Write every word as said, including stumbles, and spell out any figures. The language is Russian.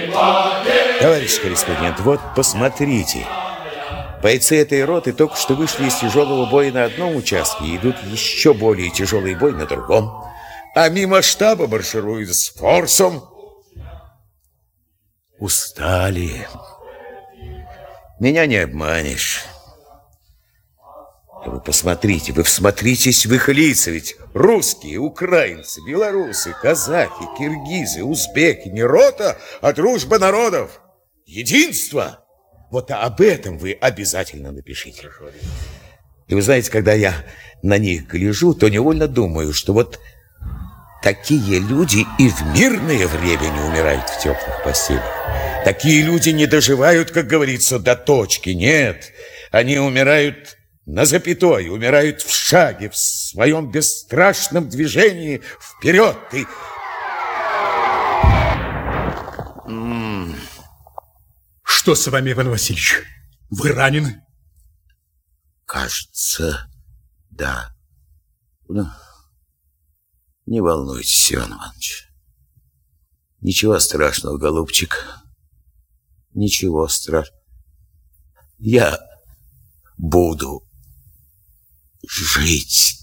Товарищ корреспондент, вот посмотрите. Бойцы этой роты только что вышли из тяжелого боя на одном участке и идут еще более тяжелый бой на другом. А мимо штаба маршируют с форсом. Устали. Меня не обманешь. Вы посмотрите, вы всмотритесь в их лица, ведь русские, украинцы, белорусы, казахи, киргизы, узбеки, не рота, а дружба народов, единство. Вот об этом вы обязательно напишите. И вы знаете, когда я на них гляжу, то невольно думаю, что вот такие люди и в мирное время не умирают в теплых постелях. Такие люди не доживают, как говорится, до точки. Нет, они умирают на запятой, умирают в шаге, в своем бесстрашном движении вперед. И... Что с вами, Иван Васильевич? Вы ранены? Кажется, да. Ну, не волнуйтесь, Иван Иванович. Ничего страшного, голубчик. Ничего страшного. Я буду жить.